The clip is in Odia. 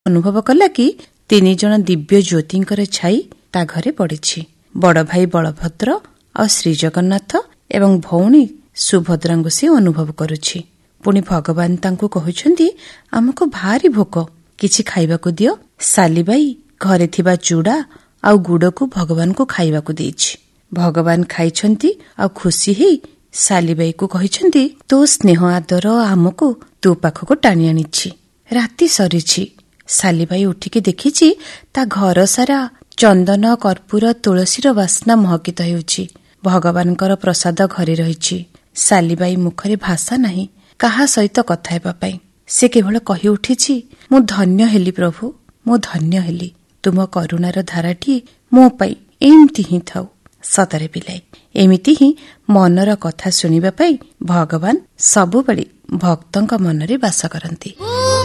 ଅନୁଭବ କଲା କି 3 ଜଣ ଦିବ୍ୟ ଜ୍ୟୋତିଙ୍କର ଛାଇ ତା ଘରେ ପଡ଼ିଛି। ବଡ଼ ଭାଇ ବଳଭଦ୍ର ଆଉ ଶ୍ରୀଜଗନ୍ନାଥ ଏବଂ ଭଉଣୀ ସୁଭଦ୍ରାଙ୍କୁ ସେ ଅନୁଭବ କରୁଛି। ପୁଣି ଭଗବାନ ତାଙ୍କୁ କହୁଛନ୍ତି, ଆମକୁ ଭାରି ଭୋକ, କିଛି ଖାଇବାକୁ ଦିଅ। ସାଲିବାଇ ଘରେ ଥିବା ଚୁଡ଼ା ଆଉ ଗୁଡ଼କୁ ଭଗବାନଙ୍କୁ ଖାଇବାକୁ ଦେଇଛି। ଭଗବାନ ଖାଇଛନ୍ତି ଆଉ ଖୁସି ହେଇ ସାଲିବାଇକୁ କହିଛନ୍ତି, ତୋ ସ୍ନେହ ଆଦର ଆମକୁ ତୋ ପାଖକୁ ଟାଣି ଆଣିଛି। ରାତି ସରିଛି। ସାଲିବାଇ ଉଠିକି ଦେଖିଛି ତା ଘର ସାରା ଚନ୍ଦନ, କର୍ପୂର, ତୁଳସୀର ବାସ୍ନା ମହକିତ ହେଉଛି। ଭଗବାନଙ୍କର ପ୍ରସାଦ ଘରେ ରହିଛି। ସାଲିବାଇ ମୁଖରେ ଭାଷା ନାହିଁ କାହା ସହିତ କଥା ହେବା ପାଇଁ। ସେ କେବଳ କହି ଉଠିଛି, ମୁଁ ଧନ୍ୟ ହେଲି ପ୍ରଭୁ, ମୁଁ ଧନ୍ୟ ହେଲି। ତୁମ କରୁଣାର ଧାରାଟିଏ ମୋ ପାଇଁ ଏମିତି ହିଁ ଥାଉ। ସତରେ ପିଲାଏ, ଏମିତି ହିଁ ମନର କଥା ଶୁଣିବା ପାଇଁ ଭଗବାନ ସବୁବେଳେ ଭକ୍ତଙ୍କ ମନରେ ବାସ କରନ୍ତି।